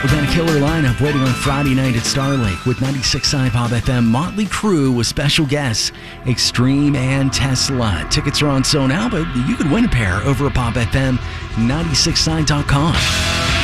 We've got a killer lineup waiting on Friday night at Star Lake with 96.9 Pop FM, Motley Crue with special guests Extreme and Tesla. Tickets are on sale now, but you could win a pair over at popfm969.com.